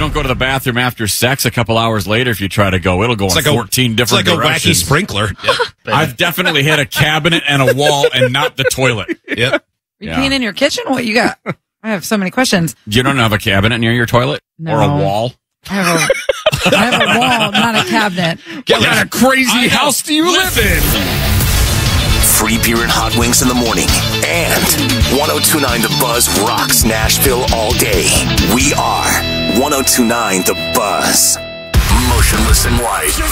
don't go to the bathroom after sex, a couple hours later, if you try to go, it'll go in 14 different directions. It's like a wacky sprinkler. I've definitely hit a cabinet and a wall and not the toilet. Yep. Are you peeing in your kitchen? What you got? I have so many questions. You don't have a cabinet near your toilet? No. Or a wall? I have a wall, not a cabinet. What kind of crazy house do you live in? Free beer and hot wings in the morning. And 102.9 The Buzz rocks Nashville all day. We are 102.9 The Buzz. Motionless in white.